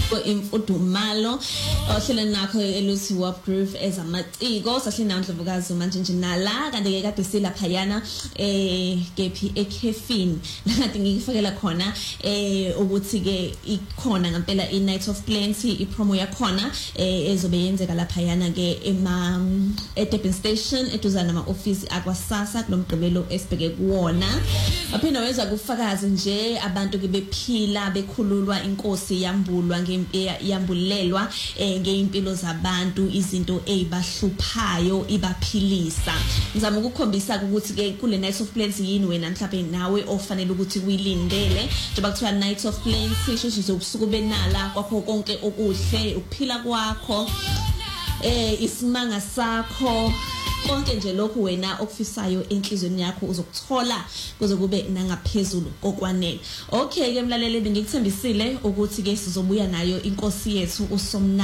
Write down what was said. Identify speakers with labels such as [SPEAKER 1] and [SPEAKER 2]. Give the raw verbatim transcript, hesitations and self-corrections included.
[SPEAKER 1] imfudumalo ohlelo nakho eluthi Warp Groove ezamaciko sahlina uNdlovukazi manje nje nala kanti ke kade silaphayana eh kephi ekhefini nakade ngikufakela khona eh ukuthi ke ikhona ngempela i Night of Plenty i promo yakhona eh ezobe yenzeka laphayana ke ema eDurban Station eduzana nama office akwaSasa kulomgqibelo esibheke kuwona aphinda wenza kufakazi nje abantu ke bephila bekhululwa inkosi yambulwa yambulelwa eh ngeimpilo zabantu izinto ezibahluphayo ibaphilisa ngizama ukukhombisa ukuthi ke kule Night of Plenty yini wena mhlawumbe nawe ofanele ukuthi uyilindele njengoba kuthiwa Night of Plenty shoshizo ubusuku benala kwakho konke okuhle ukuphila kwakho eh isimanga sakho konke nje lokho wena okufisayo enhlizweni yakho uzokuthola kuze kube nangaphezulu kokwanele. Okay ke mlaleli bengikuthembisile ukuthi ke sizobuya nayo inkosi yethu uSomna